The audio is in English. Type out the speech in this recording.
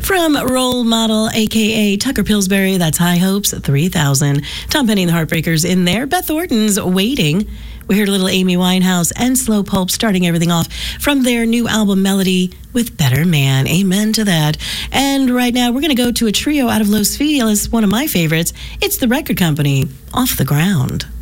From Role Model, a.k.a. Tucker Pillsbury, that's High Hopes, 3000. Tom Penny and the Heartbreakers in there. Beth Orton's Waiting. We heard a little Amy Winehouse and Slow Pulp starting everything off from their new album Melody with Better Man. Amen to that. And right now we're going to go to a trio out of Los Feliz, one of my favorites. It's the record company, Off the Ground.